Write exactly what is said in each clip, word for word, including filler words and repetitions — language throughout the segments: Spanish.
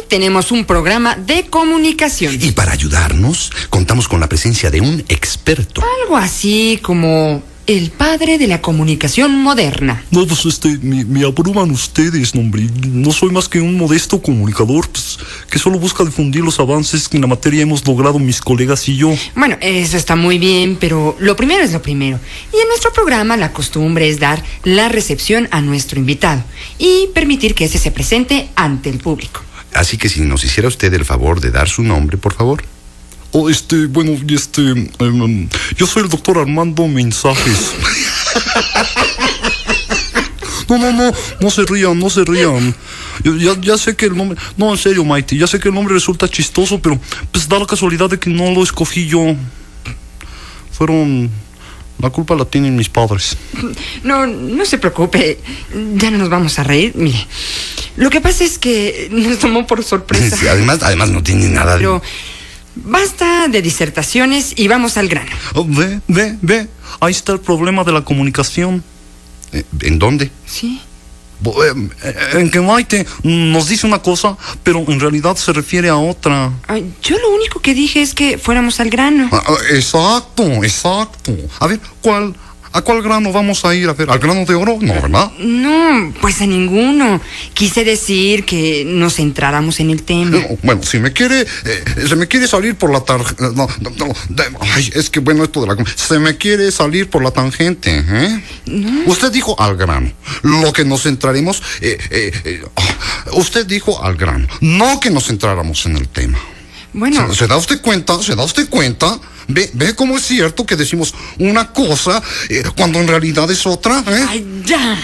tenemos un programa de comunicación. Y para ayudarnos, contamos con la presencia de un experto. Algo así como el padre de la comunicación moderna. No, pues este, me, me abruman ustedes, no, hombre. No soy más que un modesto comunicador, pues, que solo busca difundir los avances que en la materia hemos logrado mis colegas y yo. Bueno, eso está muy bien, pero lo primero es lo primero. Y en nuestro programa la costumbre es dar la recepción a nuestro invitado y permitir que ese se presente ante el público. Así que si nos hiciera usted el favor de dar su nombre, por favor. Oh, este, bueno, este, um, yo soy el doctor Armando Mensajes. No, no, no, no se rían, no se rían. Yo, ya, ya sé que el nombre, no, en serio, Maite, ya sé que el nombre resulta chistoso, pero pues da la casualidad de que no lo escogí yo. Fueron, la culpa la tienen mis padres. No, no se preocupe, ya no nos vamos a reír. Mire, lo que pasa es que nos tomó por sorpresa. Sí, además, además no tiene nada de... Pero basta de disertaciones y vamos al grano. Oh, ve, ve, ve, ahí está el problema de la comunicación. ¿En dónde? Sí. En que Maite nos dice una cosa, pero en realidad se refiere a otra. Ay, yo lo único que dije es que fuéramos al grano. Ah, exacto, exacto. A ver, ¿cuál? ¿A cuál grano vamos a ir? A ver, ¿al grano de oro? No, ¿verdad? No, pues a ninguno. Quise decir que nos centráramos en el tema. No, bueno, si me quiere, eh, se me quiere salir por la tarjeta. No, no, no, ay, es que bueno, esto de la... Se me quiere salir por la tangente, ¿eh? No. Usted dijo al grano. Lo que nos centraremos... Eh, eh, eh, oh, usted dijo al grano. No que nos centráramos en el tema. Bueno... ¿Se, ¿Se da usted cuenta? ¿Se da usted cuenta? ¿Ve, ve cómo es cierto que decimos una cosa eh, cuando en realidad es otra? ¿eh? ¡Ay, ya!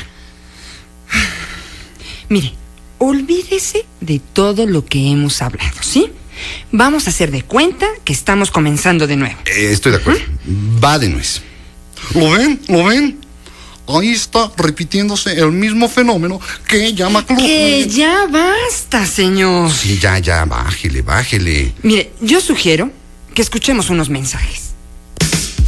Mire, olvídese de todo lo que hemos hablado, ¿sí? Vamos a hacer de cuenta que estamos comenzando de nuevo. Eh, estoy de acuerdo. ¿Mm? Va de nuez. ¿Lo ven? ¿Lo ven? Ahí está repitiéndose el mismo fenómeno que llama... Que ya basta, señor. Sí, ya, ya, bájele, bájele. Mire, yo sugiero que escuchemos unos mensajes.